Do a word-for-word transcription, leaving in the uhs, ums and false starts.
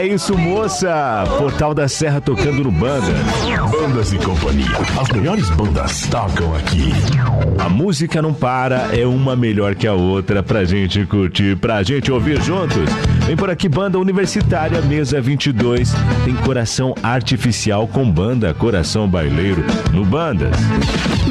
é isso, moça. Portal da Serra tocando no Bandas. Bandas e Companhia. As melhores bandas tocam aqui. A música não para, é uma melhor que a outra pra gente curtir, pra gente ouvir juntos. Vem por aqui, Banda Universitária, mesa vinte e dois. Tem Coração Artificial com banda Coração Baileiro no Bandas.